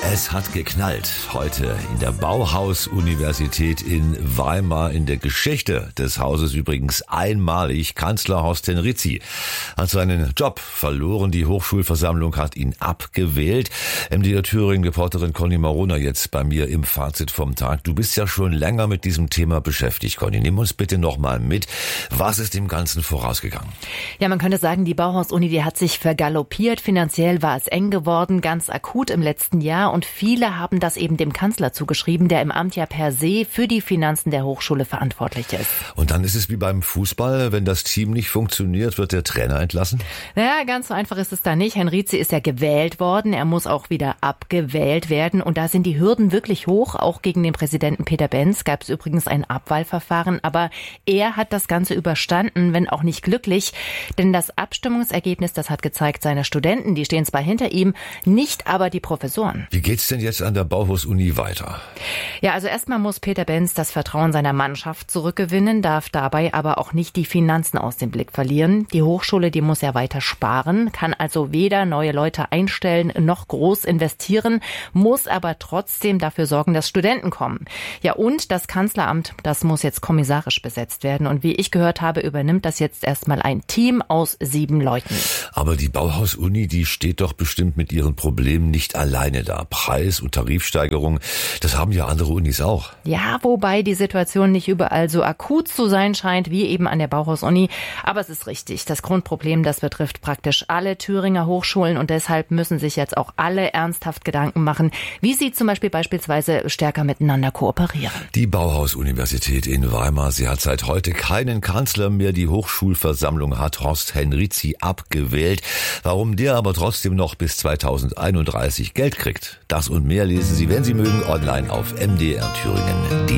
Es hat geknallt. Heute in der Bauhaus-Universität in Weimar, in der Geschichte des Hauses übrigens einmalig. Kanzler Horst Henrizi hat seinen Job verloren. Die Hochschulversammlung hat ihn abgewählt. MDR Thüringen-Reporterin Conny Marona jetzt bei mir im Fazit vom Tag. Du bist ja schon länger mit diesem Thema beschäftigt, Conny. Nimm uns bitte noch mal mit. Was ist dem Ganzen vorausgegangen? Ja, man könnte sagen, die Bauhaus-Uni, die hat sich vergaloppiert. Finanziell war es eng geworden, ganz akut im letzten Jahr. Und viele haben das eben dem Kanzler zugeschrieben, der im Amt ja per se für die Finanzen der Hochschule verantwortlich ist. Und dann ist es wie beim Fußball, wenn das Team nicht funktioniert, wird der Trainer entlassen? Naja, ganz so einfach ist es da nicht. Henrizi ist ja gewählt worden, er muss auch wieder abgewählt werden. Und da sind die Hürden wirklich hoch. Auch gegen den Präsidenten Peter Benz gab es übrigens ein Abwahlverfahren. Aber er hat das Ganze überstanden, wenn auch nicht glücklich. Denn das Abstimmungsergebnis, das hat gezeigt, seine Studenten, die stehen zwar hinter ihm, nicht aber die Professoren. Wie geht's denn jetzt an der Bauhaus-Uni weiter? Ja, also erstmal muss Peter Benz das Vertrauen seiner Mannschaft zurückgewinnen, darf dabei aber auch nicht die Finanzen aus dem Blick verlieren. Die Hochschule, die muss ja weiter sparen, kann also weder neue Leute einstellen noch groß investieren, muss aber trotzdem dafür sorgen, dass Studenten kommen. Ja, und das Kanzleramt, das muss jetzt kommissarisch besetzt werden. Und wie ich gehört habe, übernimmt das jetzt erstmal ein Team aus 7 Leuten. Aber die Bauhaus-Uni, die steht doch bestimmt mit ihren Problemen nicht alleine da. Preis- und Tarifsteigerung, das haben ja andere Unis auch. Ja, wobei die Situation nicht überall so akut zu sein scheint, wie eben an der Bauhaus-Uni. Aber es ist richtig, das Grundproblem, das betrifft praktisch alle Thüringer Hochschulen und deshalb müssen sich jetzt auch alle ernsthaft Gedanken machen, wie sie beispielsweise stärker miteinander kooperieren. Die Bauhaus-Universität in Weimar, sie hat seit heute keinen Kanzler mehr. Die Hochschulversammlung hat Horst Henrizi abgewählt. Warum der aber trotzdem noch bis 2031 Geld kriegt, das und mehr lesen Sie, wenn Sie mögen, online auf mdrthüringen.de.